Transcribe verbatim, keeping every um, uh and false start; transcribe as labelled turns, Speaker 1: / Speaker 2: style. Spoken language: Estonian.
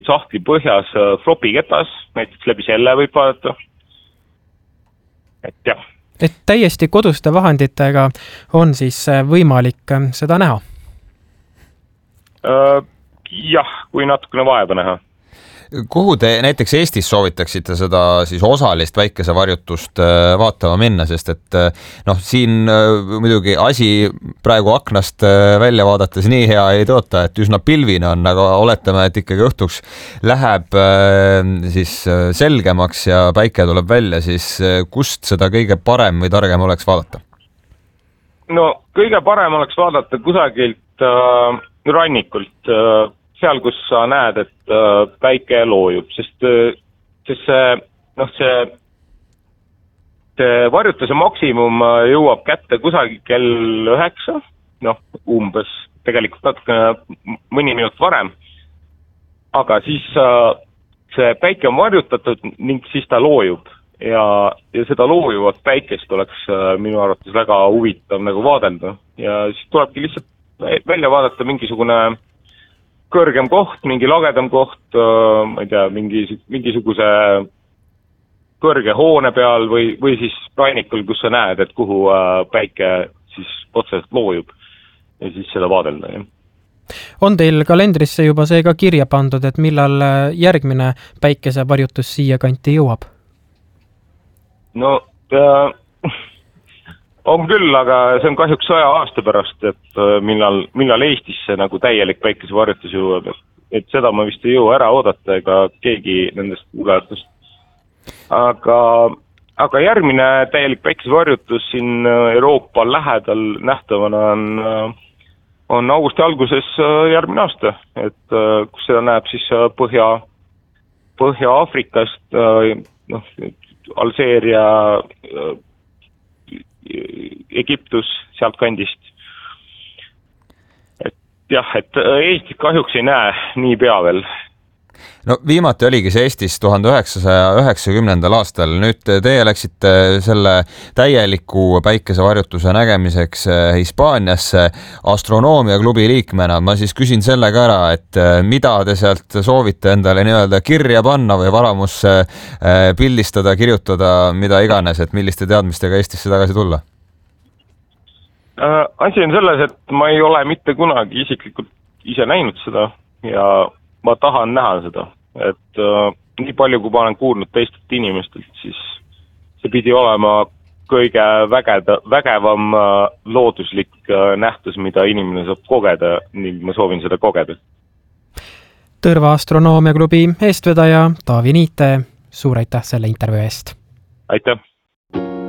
Speaker 1: sahtli põhjas flopi ketas, näiteks läbi selle võib vaadata. Et jah.
Speaker 2: Et täiesti koduste vahenditega on siis võimalik seda näha?
Speaker 1: Uh, jah, kui natukene vaeva näha.
Speaker 3: Kuhu te näiteks Eestis soovitaksite seda siis osalist päikesevarjutust vaatama minna, sest et noh, siin muidugi asi praegu aknast välja vaadates nii hea ei toota, et üsna pilvine on, aga oletame, et ikkagi õhtuks läheb siis selgemaks ja päike tuleb välja, siis kust seda kõige parem või targem oleks vaadata?
Speaker 1: No kõige parem oleks vaadata kusagilt äh, rannikult äh, seal, kus sa näed, et äh, päike loojub, sest, sest see, noh, see, see varjutuse maksimum jõuab kätte kusagil kell üheksa, noh, umbes tegelikult natukene mõni minut varem, aga siis äh, see päike on varjutatud ning siis ta loojub ja, ja seda loojuvat päikest oleks äh, minu arvates väga huvitav nagu vaadelda ja siis tulebki lihtsalt välja vaadata mingisugune kõrgem koht, mingi lagedam koht, ma ei tea, mingi, mingisuguse kõrge hoone peal või, või siis rannikul, kus sa näed, et kuhu päike siis otseselt loojub ja siis seda vaadelda. Jah.
Speaker 2: On teil kalendrisse juba see ka kirja pandud, et millal järgmine päikesevarjutus siia kanti jõuab?
Speaker 1: No äh, on küll, aga see on kahjuks saja aasta pärast, et millal, millal Eestisse nagu täielik päikesevarjutus jõuab, et seda ma vist ei jõua ära oodata ega keegi nendest kuulajatest. Aga, aga järgmine täielik päikesevarjutus siin Euroopa lähedal nähtavana on, on augusti alguses järgmine aasta, et kus seda näeb siis Põhja, Põhja-Afrikast, noh, Alžeeria, Egiptus, sealt kandist. Et jah, et Eestis kahjuks ei näe nii pea veel.
Speaker 3: No viimati oligi see Eestis tuhande üheksasaja üheksakümnendal aastal. Nüüd teie läksite selle täieliku päikesevarjutuse nägemiseks Hispaaniasse astronoomiaklubi liikmena. Ma siis küsin selle ka ära, et mida te sealt soovite endale nii-öelda kirja panna või varamusse pildistada, kirjutada, mida iganes, et milliste teadmistega Eestisse tagasi tulla?
Speaker 1: Asi on selles, et ma ei ole mitte kunagi isiklikult ise näinud seda ja ma tahan näha seda, et äh, nii palju, kui ma olen kuulnud teistelt inimestelt, siis see pidi olema kõige vägeda, vägevam äh, looduslik äh, nähtus, mida inimene saab kogeda, ning ma soovin seda kogeda.
Speaker 2: Tõrva astronoomiaklubi eestvedaja Taavi Niite, suur aitäh selle intervjuu eest!
Speaker 1: Aitäh!